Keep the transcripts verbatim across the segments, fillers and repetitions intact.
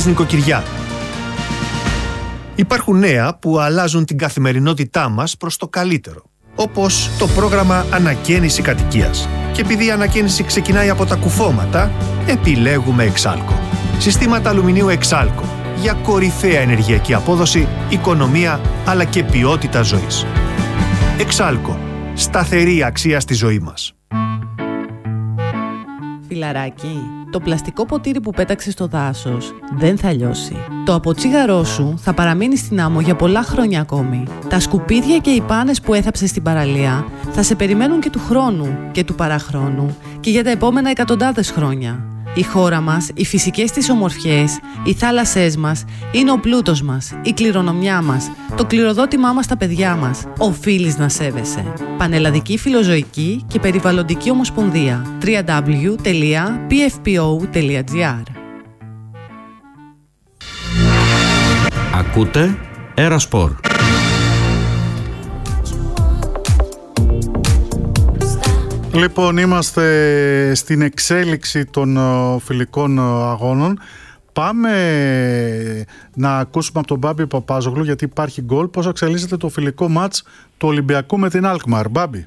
χιλιάδες νοικοκυριά. Υπάρχουν νέα που αλλάζουν την καθημερινότητά μας προς το καλύτερο. Όπως το πρόγραμμα Ανακαίνιση Κατοικίας. Και επειδή η ανακαίνιση ξεκινάει από τα κουφώματα, επιλέγουμε Exalco. Συστήματα αλουμινίου Exalco για κορυφαία ενεργειακή απόδοση, οικονομία αλλά και ποιότητα ζωής. Exalco. Σταθερή αξία στη ζωή μας. Φιλαράκι, το πλαστικό ποτήρι που πέταξες στο δάσος δεν θα λιώσει. Το αποτσίγαρό σου θα παραμείνει στην άμμο για πολλά χρόνια ακόμη. Τα σκουπίδια και οι πάνες που έθαψες στην παραλία θα σε περιμένουν και του χρόνου και του παραχρόνου και για τα επόμενα εκατοντάδες χρόνια. Η χώρα μας, οι φυσικές της ομορφιές, οι θάλασσές μας είναι ο πλούτος μας, η κληρονομιά μας, το κληροδότημά μας στα παιδιά μας. Οφείλεις να σέβεσαι. Πανελλαδική Φιλοζωική και Περιβαλλοντική Ομοσπονδία. double-u double-u double-u τελεία πι εφ πι ο τελεία τζι άρ. Ακούτε Aerosport. Λοιπόν, είμαστε στην εξέλιξη των φιλικών αγώνων. Πάμε να ακούσουμε από τον Μπάμπη Παπάζογλου, γιατί υπάρχει γκολ, πώς εξελίσσεται το φιλικό μάτς του Ολυμπιακού με την Αλκμαρ. Μπάμπη.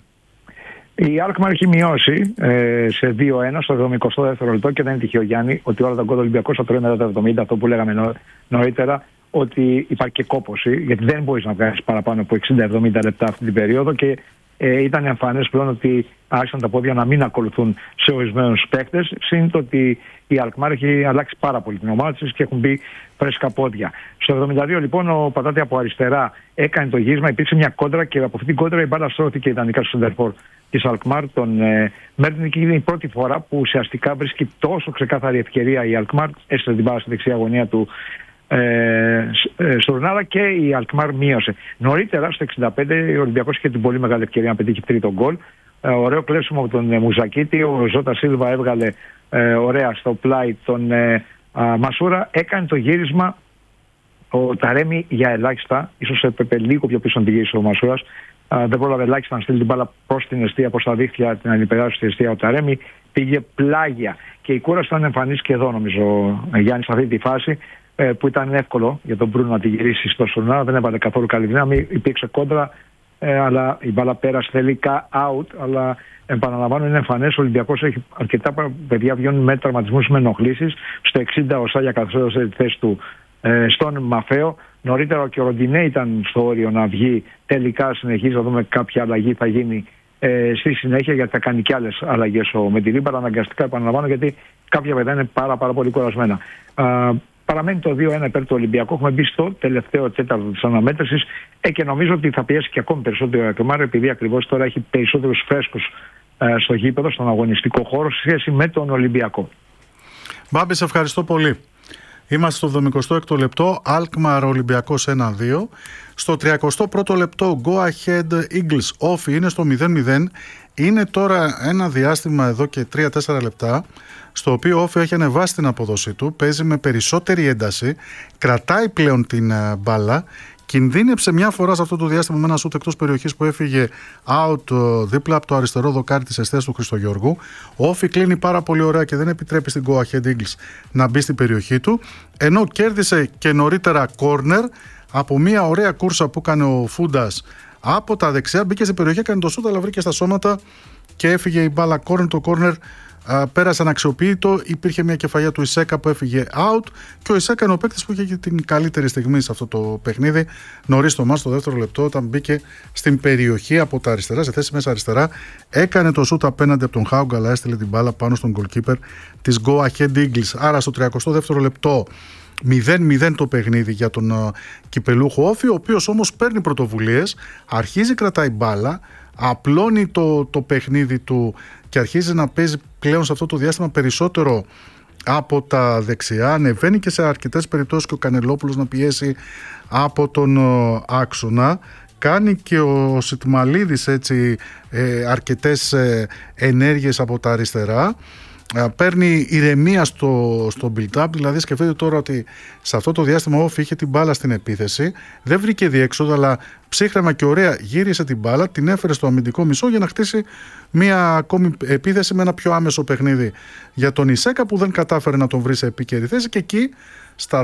Η Αλκμαρ έχει μειώσει ε, σε δύο ένα στο εβδομηκοστό δεύτερο λεπτό και δεν είναι τυχαίο, Γιάννη, ότι όλα τα γκολ του Ολυμπιακού θα τρώει μετά τα εβδομήντα, αυτό που λέγαμε νω, νωρίτερα, ότι υπάρχει και κόπωση, γιατί δεν μπορείς να βγάλεις παραπάνω από εξήντα εβδομήντα λεπτά αυτή την περίοδο και ε, ήταν εμφανές πλέον ότι άρχισαν τα πόδια να μην ακολουθούν σε ορισμένους παίκτες. Συν το ότι η Αλκμάρ έχει αλλάξει πάρα πολύ την ομάδα της και έχουν μπει φρέσκα πόδια. Στο εβδομήντα δύο λοιπόν ο Πατάτη από αριστερά έκανε το γύρισμα, υπήρξε μια κόντρα και από αυτή την κόντρα η μπάλα στρώθηκε ιδανικά στο σεντερφόρ της Αλκμάρ. Τον ε, Μέρτιν και είναι η πρώτη φορά που ουσιαστικά βρίσκει τόσο ξεκάθαρη ευκαιρία η Αλκμάρ, έστειλε την μπάλα στη δεξιά γωνία του Ε, στο Ρουνάλα και η Αλκμάρ μείωσε. Νωρίτερα στο εξήντα πέντε ο Ολυμπιακός είχε την πολύ μεγάλη ευκαιρία να πετύχει τρίτο γκολ. Ε, ωραίο κλέψιμο από τον ε, Μουζακίτη. Ο Ζώτα Σίλβα έβγαλε ε, ωραία στο πλάι τον ε, α, Μασούρα. Έκανε το γύρισμα ο Ταρέμι για ελάχιστα. Ίσως έπρεπε λίγο πιο πίσω να τη γύρισε ο Μασούρας. Ε, δεν πρόλαβε ελάχιστα να στείλει την μπάλα προς την αιστεία, προς τα δίχτυα, την ανυπεράσπιση στη αιστεία. Ο Ταρέμι πήγε πλάγια. Και η κούραση ήταν εμφανής και εδώ, νομίζω, Γιάννη, σε αυτή τη φάση, που ήταν εύκολο για τον Μπρούνο να τη γυρίσει στο Σουρνά. Δεν έβαλε καθόλου καλή δύναμη. Υπήρξε κόντρα, ε, αλλά η μπάλα πέρασε τελικά out. Αλλά επαναλαμβάνω, είναι εμφανές. Ο Ολυμπιακός έχει αρκετά παιδιά βγαίνουν με τραυματισμούς, με ενοχλήσεις. Στο εξήντα ο Σάγια καθόρισε τη θέση του ε, στον Μαφαίο. Νωρίτερα και ο Ροντινέ ήταν στο όριο να βγει. Τελικά συνεχίζει να δούμε κάποια αλλαγή θα γίνει ε, στη συνέχεια, γιατί θα κάνει και άλλες αλλαγές ο Μεντιλίμπαρ. Αναγκαστικά επαναλαμβάνω, γιατί κάποια παιδιά είναι πάρα, πάρα πολύ κουρασμένα. Ε, Παραμένει το δύο ένα υπέρ του Ολυμπιακού. Έχουμε μπει στο τελευταίο τέταρτο της αναμέτρησης ε, και νομίζω ότι θα πιέσει και ακόμη περισσότερο η Αλκμάρ, επειδή ακριβώς τώρα έχει περισσότερους φρέσκους ε, στο γήπεδο, στον αγωνιστικό χώρο, σε σχέση με τον Ολυμπιακό. Μπάμπη, σε ευχαριστώ πολύ. Είμαστε στο εβδομηκοστό έκτο λεπτό, Αλκμάρ Ολυμπιακός ένα δύο. Στο τριακοστό πρώτο λεπτό, Go Ahead Eagles Όφι είναι στο μηδέν μηδέν. Είναι τώρα ένα διάστημα εδώ και τρία τέσσερα λεπτά, στο οποίο ο Όφι έχει ανεβάσει την απόδοσή του, παίζει με περισσότερη ένταση, κρατάει πλέον την μπάλα, κινδύνεψε μια φορά σε αυτό το διάστημα με ένα σούτ εκτός περιοχής που έφυγε out δίπλα από το αριστερό δοκάρι της εστίας του Χριστογιώργου. Ο Όφι κλείνει πάρα πολύ ωραία και δεν επιτρέπει στην Go Ahead Eagles να μπει στην περιοχή του, ενώ κέρδισε και νωρίτερα corner από μια ωραία κούρσα που έκανε ο Φούντας από τα δεξιά, μπήκε στην περιοχή, έκανε το σούτ, αλλά βρήκε στα σώματα και έφυγε η μπάλα corner. Το corner α, πέρασε αναξιοποιητό. Υπήρχε μια κεφαλιά του Ισέκα που έφυγε out και ο Ισέκα είναι ο παίκτης που είχε και την καλύτερη στιγμή σε αυτό το παιχνίδι. Νωρίς το μάτς, στο δεύτερο λεπτό, όταν μπήκε στην περιοχή από τα αριστερά, σε θέση μέσα αριστερά, έκανε το σούτ απέναντι από τον Χάουγκ, αλλά έστειλε την μπάλα πάνω στον goalkeeper της Go Ahead Eagles. Άρα στο τριακοστό δεύτερο λεπτό μηδέν μηδέν το παιχνίδι για τον uh, κυπελούχο Όφι, ο οποίος όμως παίρνει πρωτοβουλίες, αρχίζει, κρατάει μπάλα, απλώνει το, το παιχνίδι του και αρχίζει να παίζει πλέον σε αυτό το διάστημα περισσότερο από τα δεξιά. Ανεβαίνει και σε αρκετές περιπτώσεις και ο Κανελόπουλος να πιέσει από τον uh, άξονα. Κάνει και ο Σιτμαλίδης έτσι ε, αρκετές ε, ενέργειες από τα αριστερά. Παίρνει ηρεμία στο, στο build-up, δηλαδή σκεφτείτε τώρα ότι σε αυτό το διάστημα ο Όφι είχε την μπάλα στην επίθεση, δεν βρήκε διέξοδο, αλλά ψύχρεμα και ωραία γύρισε την μπάλα, την έφερε στο αμυντικό μισό για να χτίσει μια ακόμη επίθεση με ένα πιο άμεσο παιχνίδι για τον Ισέκα, που δεν κατάφερε να τον βρει σε επίκαιρη θέση, και εκεί στα